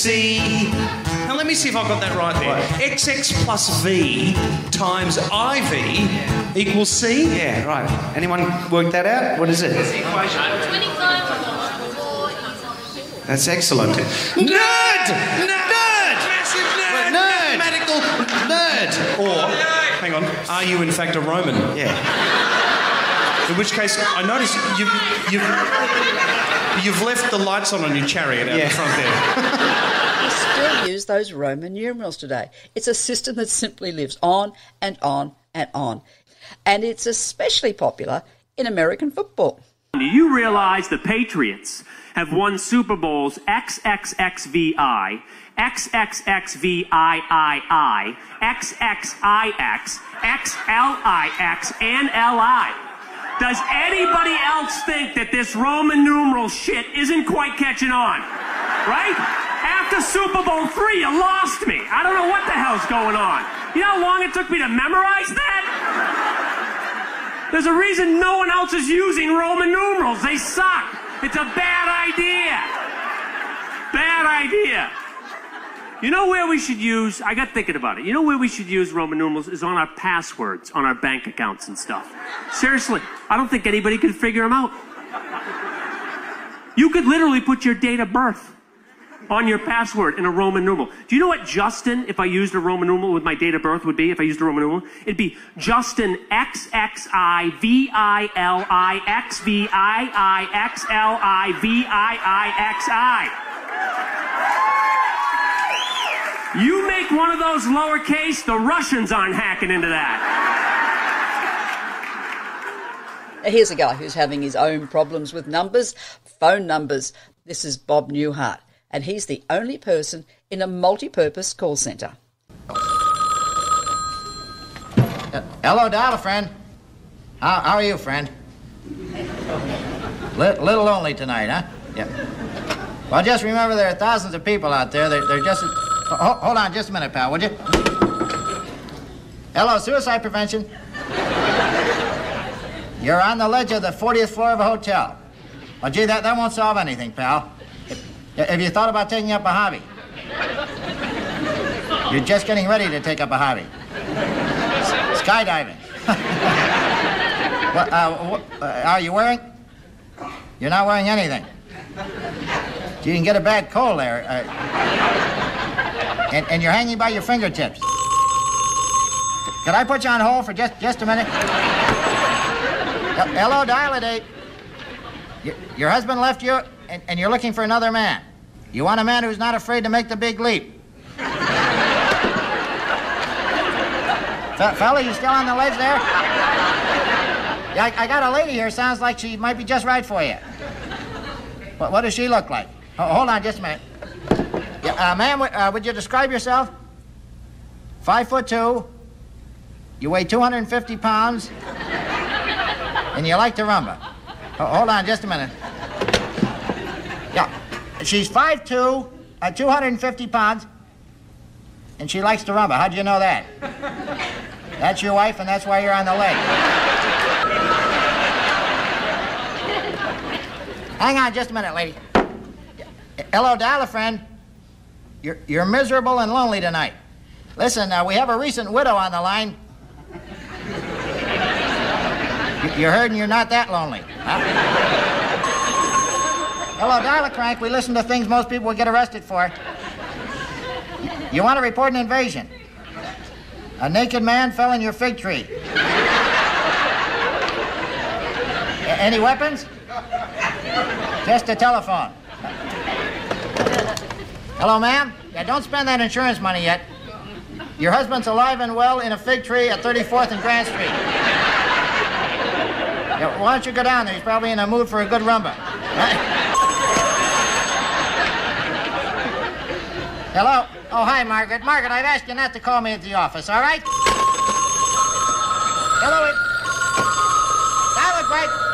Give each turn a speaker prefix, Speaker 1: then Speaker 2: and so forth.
Speaker 1: C. Now let me see if I've got that right there. XX plus V times IV equals C.
Speaker 2: Yeah, right. Anyone work that out? What is it?
Speaker 1: That's the equation.
Speaker 3: 25.
Speaker 2: That's excellent.
Speaker 1: Nerd! Massive nerd! Mathematical nerd! Or, hang on, are you in fact a Roman?
Speaker 2: Yeah.
Speaker 1: In which case, I notice you've left the lights on your chariot out the front there.
Speaker 4: We still use those Roman numerals today. It's a system that simply lives on and on and on. And it's especially popular in American football.
Speaker 5: Do you realize the Patriots have won Super Bowls XXXVI, XXXVIII, XXIX, XLIX, and LI? Does anybody else think that this Roman numeral shit isn't quite catching on? Right? After Super Bowl III, you lost me. I don't know what the hell's going on. You know how long it took me to memorize that? There's a reason no one else is using Roman numerals. They suck. It's a bad idea. Bad idea. You know where we should use, I got thinking about it, you know where we should use Roman numerals is on our passwords, on our bank accounts and stuff. Seriously, I don't think anybody could figure them out. You could literally put your date of birth on your password in a Roman numeral. Do you know what Justin, if I used a Roman numeral with my date of birth, would be if I used a Roman numeral? It'd be Justin XXIVILIXVIIXLIVIIXI. You make one of those lowercase, the Russians aren't hacking into that.
Speaker 4: Here's a guy who's having his own problems with numbers, phone numbers. This is Bob Newhart, and he's the only person in a multi-purpose call centre.
Speaker 6: Hello, dial a friend. How are you, friend? Little lonely tonight, huh? Yeah. Well, just remember there are thousands of people out there. They're just... Hold on just a minute, pal, would you? Hello, suicide prevention. You're on the ledge of the 40th floor of a hotel. Well, gee, that won't solve anything, pal. Have you thought about taking up a hobby? You're just getting ready to take up a hobby. Skydiving. What are you wearing? You're not wearing anything. You can get a bad cold there. And you're hanging by your fingertips. Could I put you on hold for just a minute? Hello, dial-a-date. Your husband left you, and you're looking for another man. You want a man who's not afraid to make the big leap. Fella, you still on the ledge there? Yeah, I got a lady here. Sounds like she might be just right for you. What does she look like? Hold on just a minute. Yeah, ma'am, would you describe yourself? 5'2". You weigh 250 pounds. And you like to rumba. Hold on just a minute. Yeah, she's 5'2", 250 pounds, and she likes to rumba. How'd you know that? That's your wife, and that's why you're on the leg. Hang on just a minute, lady. Hello, dial a friend. You're miserable and lonely tonight. Listen, we have a recent widow on the line. You heard, and you're not that lonely. Huh? Hello, dial a crank. We listen to things most people would get arrested for. You want to report an invasion? A naked man fell in your fig tree. Any weapons? Just a telephone. Hello, ma'am? Yeah, don't spend that insurance money yet. Your husband's alive and well in a fig tree at 34th and Grand Street. Yeah, why don't you go down there? He's probably in a mood for a good rumba. Hello? Oh, hi, Margaret. Margaret, I've asked you not to call me at the office, all right? Hello? Dial it right.